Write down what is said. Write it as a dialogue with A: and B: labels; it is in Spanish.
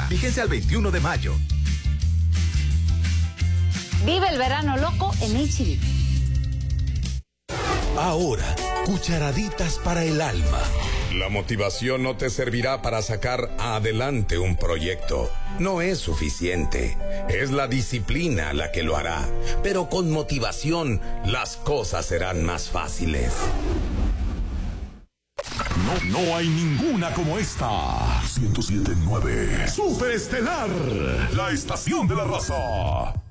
A: Vigencia al 21 de mayo.
B: Vive el verano loco en H-E-B.
C: Ahora, cucharaditas para el alma.
D: La motivación no te servirá para sacar adelante un proyecto. No es suficiente. Es la disciplina la que lo hará. Pero con motivación, las cosas serán más fáciles.
E: No hay ninguna como esta. 107.9 Superestelar, la estación de la raza.